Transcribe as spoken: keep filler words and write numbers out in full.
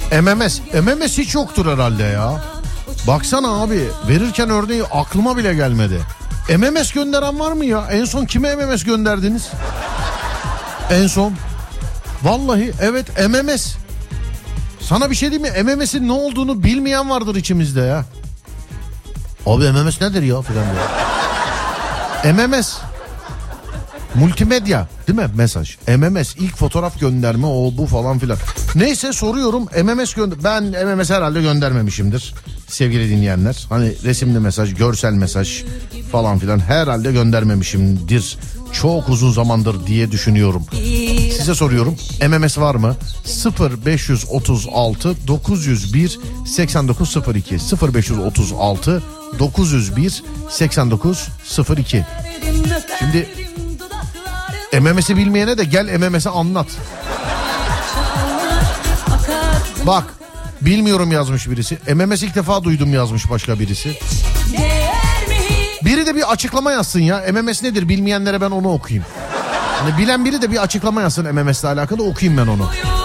M M S. M M S hiç yoktur herhalde ya. Baksana abi, verirken örneği aklıma bile gelmedi. M M S gönderen var mı ya? En son kime M M S gönderdiniz? En son. Vallahi evet, M M S. Sana bir şey diyeyim mi? M M S'in ne olduğunu bilmeyen vardır içimizde ya. Abi M M S nedir ya filan diyor. M M S. Multimedya değil mi mesaj? M M S ilk fotoğraf gönderme, o bu falan filan. Neyse soruyorum, M M S gönder. Ben M M S herhalde göndermemişimdir sevgili dinleyenler. Hani resimli mesaj, görsel mesaj falan filan herhalde göndermemişimdir. Çok uzun zamandır diye düşünüyorum. Size soruyorum, M M S var mı? sıfır beş yüz otuz altı dokuz yüz bir seksen dokuz sıfır iki sıfır beş yüz otuz altı dokuz yüz bir seksen dokuz sıfır iki. Şimdi M M S'i bilmeyene de gel M M S'i anlat. Bak, bilmiyorum yazmış birisi. M M S ilk defa duydum yazmış başka birisi. Biri de bir açıklama yazsın ya. M M S nedir bilmeyenlere ben onu okuyayım. Hani bilen biri de bir açıklama yazsın M M S'le alakalı, okuyayım ben onu.